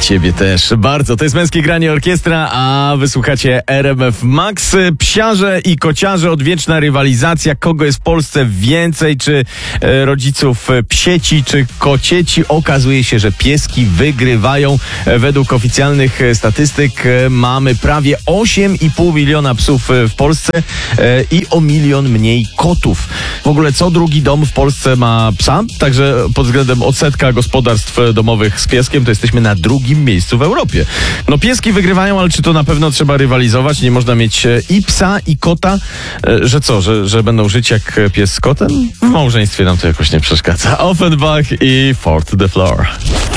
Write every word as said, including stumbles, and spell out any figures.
ciebie też bardzo. To jest Męskie Granie Orkiestra, a wysłuchacie R M F Max. Psiarze i kociarze, odwieczna rywalizacja. Kogo jest w Polsce więcej? Czy e, rodziców psieci, czy kocieci? Okazuje się, że pieski wygrywają. E, według oficjalnych e, statystyk e, mamy prawie osiem i pół miliona psów e, w Polsce e, i o milion mniej kotów. W ogóle co drugi dom w Polsce ma psa, także pod względem odsetka gospodarstw domowych z pieskiem to jesteśmy na drugim miejscu w Europie. No pieski wygrywają, ale czy to na pewno trzeba rywalizować? Nie można mieć i psa, i kota, że co, że, że będą żyć jak pies z kotem? W małżeństwie nam to jakoś nie przeszkadza. Offenbach i Fort the Floor.